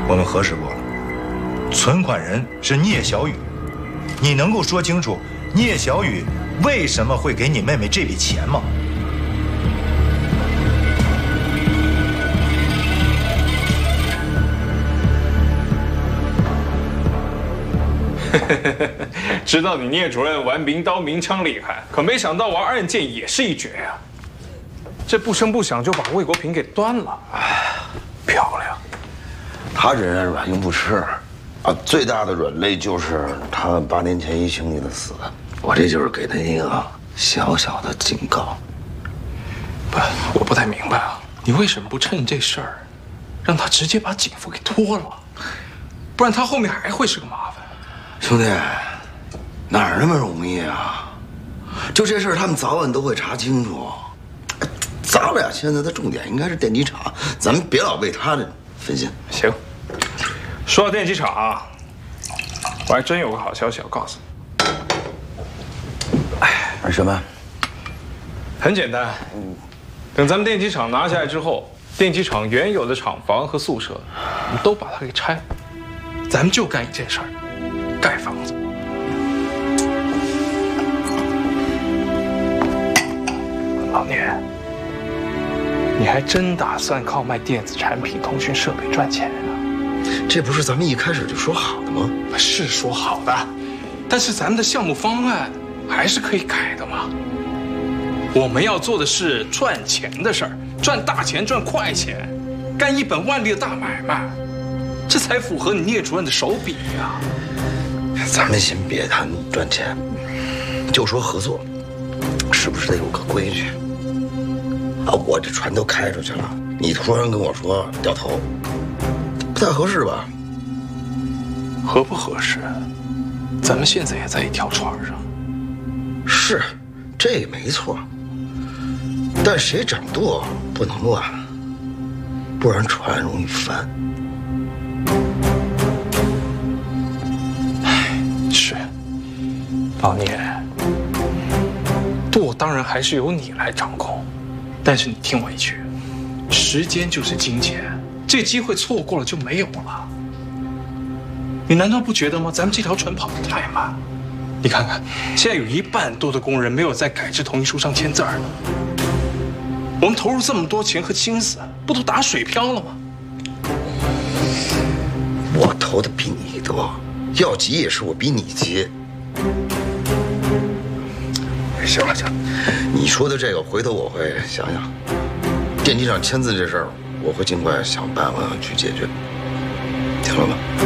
我们核实过了，存款人是聂小雨。你能够说清楚聂小雨为什么会给你妹妹这笔钱吗？ 知道你聂主任玩名刀名枪厉害，可没想到玩暗箭也是一绝呀。这不声不响就把魏国平给端了，哎，漂亮。 他这人软硬不吃，啊，最大的软肋就是他8年前一兄弟的死，我这就是给他一个小小的警告。 不，我不太明白啊，你为什么不趁这事儿，让他直接把警服给脱了？不然他后面还会是个麻烦。 兄弟，哪儿那么容易啊？就这事儿，他们早晚都会查清楚。咱俩现在的重点应该是电机厂，咱们别老为他这分心。 行，说到电机厂啊，我还真有个好消息要告诉你。 哎，什么？ 很简单，等咱们电机厂拿下来之后，电机厂原有的厂房和宿舍，我们都把它给拆了，咱们就干一件事儿，盖房子。老聂，你还真打算靠卖电子产品、通讯设备赚钱啊？ 这不是咱们一开始就说好的吗？ 是说好的，但是咱们的项目方案还是可以改的嘛。我们要做的是赚钱的事儿，赚大钱，赚快钱，干一本万利的大买卖，这才符合你聂主任的手笔呀。 咱们先别谈赚钱，就说合作，是不是得有个规矩？啊，我这船都开出去了，你突然跟我说掉头，不太合适吧？ 合不合适？咱们现在也在一条船上。 是，这没错。但谁掌舵不能乱，不然船容易翻。 是，老聂，舵当然还是由你来掌控，但是你听我一句，时间就是金钱，这机会错过了就没有了。你难道不觉得吗？咱们这条船跑得太慢，你看看，现在有1半多的工人没有在改制同意书上签字呢。我们投入这么多钱和心思，不都打水漂了吗？ 我投的比你多，要急也是我比你急。行了行了，你说的这个，回头我会想想。电机厂签字这事儿，我会尽快想办法去解决，听了吗？